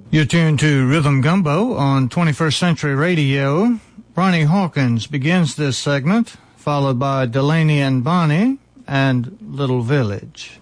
You're tuned to Rhythm Gumbo on 21st Century Radio. Ronnie Hawkins begins this segment, followed by Delaney and Bonnie and Little Village.